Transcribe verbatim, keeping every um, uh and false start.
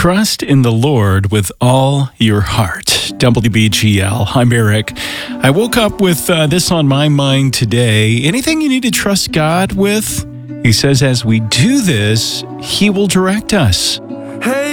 Trust in the Lord with all your heart. W B G L. I'm Eric. I woke up with uh, this on my mind today. Anything you need to trust God with? He says as we do this, He will direct us.